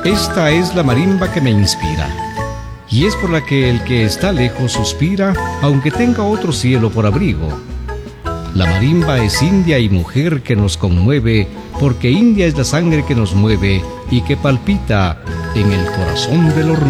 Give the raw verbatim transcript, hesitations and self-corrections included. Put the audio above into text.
Esta es la marimba que me inspira, y es por la que el que está lejos suspira, aunque tenga otro cielo por abrigo. La marimba es india y mujer que nos conmueve, porque india es la sangre que nos mueve y que palpita en el corazón del hormigo.